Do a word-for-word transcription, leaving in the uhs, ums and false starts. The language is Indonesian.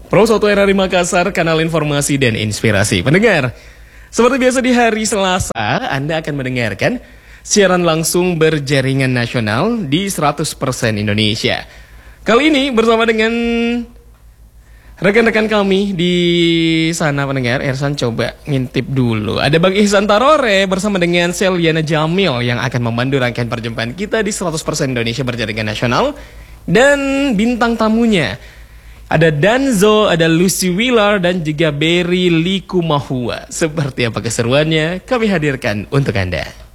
Pro satu R R I Makassar, kanal informasi dan inspirasi. Pendengar, seperti biasa di hari Selasa, Anda akan mendengarkan siaran langsung berjaringan nasional di seratus persen Indonesia. Kali ini bersama dengan rekan-rekan kami di sana, pendengar. Ersan coba ngintip dulu. Ada Bang Ihsan Tarore bersama dengan Seliana Jamil yang akan memandu rangkaian perjumpaan kita di seratus persen Indonesia berjaringan nasional. Dan bintang tamunya ada Danzo, ada Lucy Wheeler, dan juga Berry Likumahua. Seperti apa keseruannya, kami hadirkan untuk Anda.